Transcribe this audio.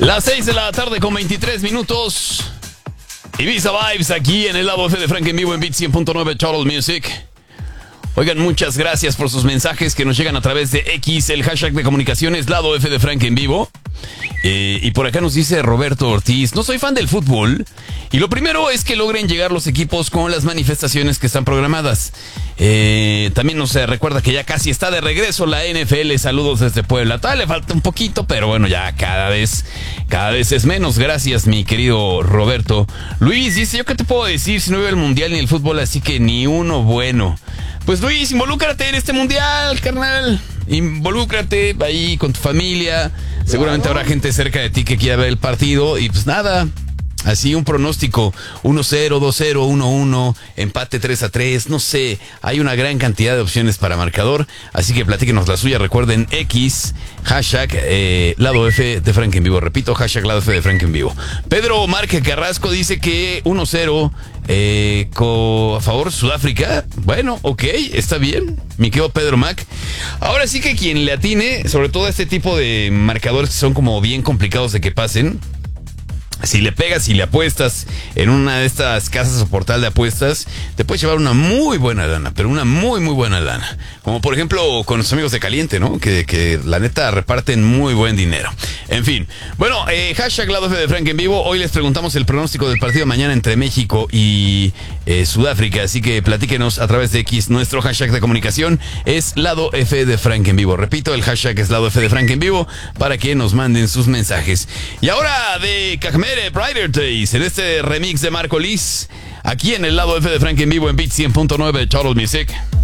Las 6 de la tarde con 23 minutos. Ibiza Vibes aquí en el lado F de Frank en vivo en Beat 100.9 Total Music. Oigan, muchas gracias por sus mensajes que nos llegan a través de X, el hashtag de comunicaciones lado F de Frank en vivo. Y por acá nos dice Roberto Ortiz: no soy fan del fútbol y lo primero es que logren llegar los equipos con las manifestaciones que están programadas. También nos recuerda que ya casi está de regreso la NFL. Saludos desde Puebla. Todavía le falta un poquito, pero bueno, ya cada vez es menos. Gracias, mi querido Roberto. Luis dice: yo qué te puedo decir si no veo el mundial ni el fútbol, así que ni uno bueno. Pues Luis, involúcrate en este mundial, carnal. Involúcrate ahí con tu familia. Seguramente habrá gente cerca de ti que quiera ver el partido. Y pues nada, así un pronóstico: 1-0, 2-0, 1-1, empate 3-3, no sé. Hay una gran cantidad de opciones para marcador. Así que platíquenos la suya. Recuerden X, hashtag lado F de Frank en vivo. Repito, hashtag lado F de Frank en vivo. Pedro Márquez Carrasco dice que 1-0 a favor Sudáfrica. Bueno, ok, está bien, mi querido Pedro Mac. Ahora sí que quien le atine, sobre todo a este tipo de marcadores que son como bien complicados de que pasen, si le pegas y le apuestas en una de estas casas o portal de apuestas, te puedes llevar una muy buena lana, pero una muy buena lana. Como por ejemplo con los amigos de Caliente, ¿no? Que la neta reparten muy buen dinero. En fin, bueno, hashtag lado F de Frank en vivo. Hoy les preguntamos el pronóstico del partido de mañana entre México y Sudáfrica, así que platíquenos a través de X. Nuestro hashtag de comunicación es lado F de Frank en vivo. Repito, el hashtag es lado F de Frank en vivo para que nos manden sus mensajes. Y ahora de Cajmere, Brighter Days, en este remix de Marco Liz, aquí en el lado F de Frank en vivo en Beat 100.9 Total Music.